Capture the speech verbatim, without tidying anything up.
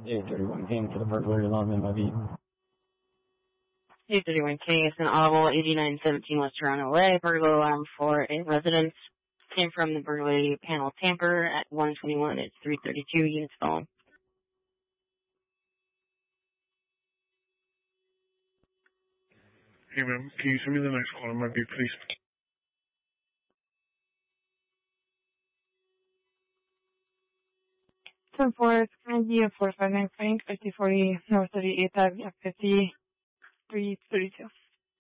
eight thirty-one came to the burglary alarm in my V. eight thirty-one K is an audible eighty-nine seventeen West Toronto Way. Burglar alarm for a residence came from the burglary panel tamper at one twenty-one. It's three thirty-two. Units phone. Hey, ma'am, can you send me the next call on my V, please? ten four, Kennedy, four five nine Frank, fifty forty North thirty-eighth Avenue, fifty-three thirty-two.